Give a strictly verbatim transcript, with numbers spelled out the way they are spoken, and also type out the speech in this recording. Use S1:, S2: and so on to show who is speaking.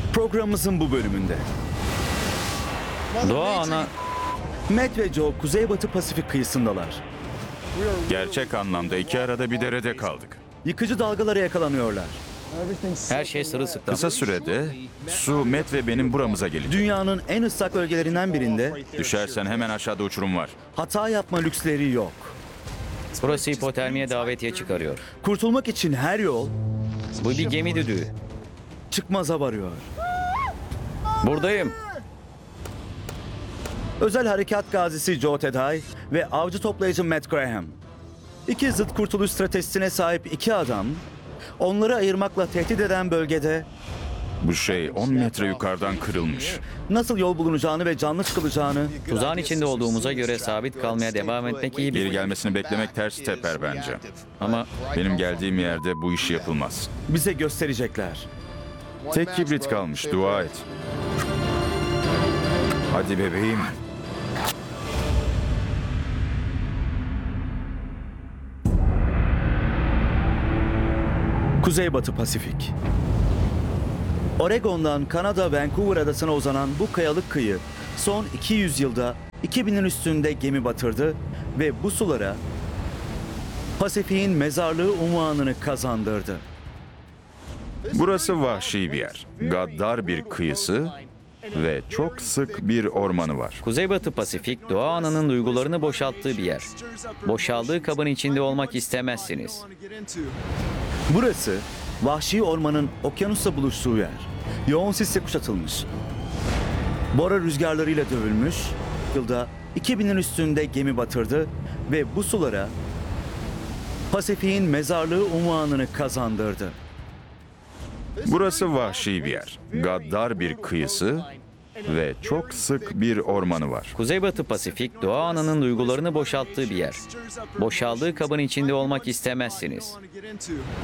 S1: Programımızın bu bölümünde
S2: Doğa ana
S1: Matt ve Joe Kuzeybatı Pasifik kıyısındalar.
S3: Gerçek anlamda iki arada bir derede kaldık.
S1: Yıkıcı dalgalara yakalanıyorlar.
S2: her şey sırılsıklam.
S3: Kısa sürede su Matt ve benim buramıza gelecek.
S1: Dünyanın en ıslak bölgelerinden birinde
S3: Düşersen hemen aşağıda uçurum var.
S1: hata yapma lüksleri yok.
S2: Burası hipotermiye davetiye çıkarıyor.
S1: Kurtulmak için her yol
S2: Bu bir gemi düdüğü.
S1: çıkmaza varıyor.
S2: Buradayım.
S1: Özel harekat gazisi Joe Teday ve avcı toplayıcı Matt Graham. İki zıt kurtuluş stratejisine sahip iki adam, onları ayırmakla tehdit eden bölgede
S3: Bu şey on metre yukarıdan kırılmış.
S1: nasıl yol bulunacağını ve canlı çıkılacağını
S2: Tuzağın içinde olduğumuza göre sabit kalmaya devam etmek iyi
S3: Geri
S2: bir...
S3: gelmesini beklemek ters teper bence.
S2: Ama
S3: Benim geldiğim yerde bu iş yapılmaz.
S1: bize gösterecekler.
S3: Tek kibrit kalmış, dua et. Hadi bebeğim.
S1: Kuzeybatı Pasifik. Oregon'dan Kanada Vancouver adasına uzanan bu kayalık kıyı son iki yüz yılda iki binin üstünde gemi batırdı ve bu sulara Pasifik'in mezarlığı unvanını kazandırdı.
S3: Burası vahşi bir yer. Gaddar bir kıyısı ve çok sık bir ormanı var.
S2: Kuzeybatı Pasifik, doğa ananın duygularını boşalttığı bir yer. Boşaldığı kabın içinde olmak istemezsiniz.
S1: Burası vahşi ormanın okyanusla buluştuğu yer. Yoğun sisle kuşatılmış. Bora rüzgarlarıyla dövülmüş. Yılda iki binin üstünde gemi batırdı ve bu sulara Pasifik'in mezarlığı unvanını kazandırdı.
S3: Burası vahşi bir yer. Gaddar bir kıyısı ve çok sık bir ormanı var.
S2: Kuzeybatı Pasifik, doğa ananın duygularını boşalttığı bir yer. Boşaldığı kabın içinde olmak istemezsiniz.